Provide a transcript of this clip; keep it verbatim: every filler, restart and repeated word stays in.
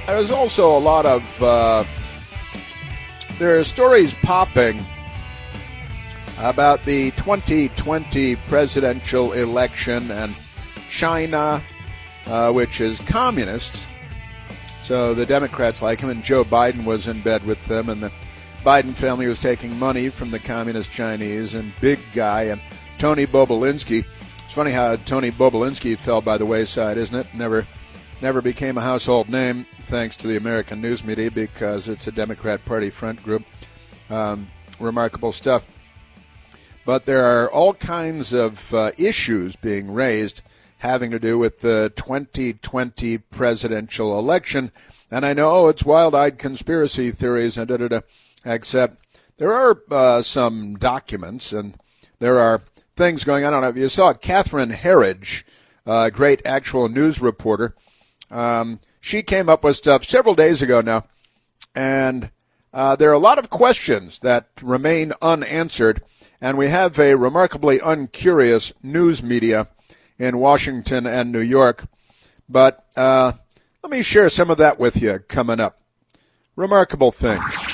There's also a lot of, uh, there are stories popping about the twenty twenty presidential election and China, uh, which is communist. So the Democrats like him, and Joe Biden was in bed with them, and the Biden family was taking money from the communist Chinese, and big guy, and Tony Bobulinski. It's funny how Tony Bobulinski fell by the wayside, isn't it? Never never became a household name, thanks to the American news media, because it's a Democrat Party front group. Um, remarkable stuff. But there are all kinds of uh, issues being raised having to do with the twenty twenty presidential election. And I know it's wild-eyed conspiracy theories and da-da-da, except there are uh, some documents and there are things going on. I don't know if you saw Catherine Herridge, a uh, great actual news reporter. Um, she came up with stuff several days ago now, and uh, there are a lot of questions that remain unanswered, and we have a remarkably uncurious news media in Washington and New York. But uh, let me share some of that with you coming up. Remarkable things.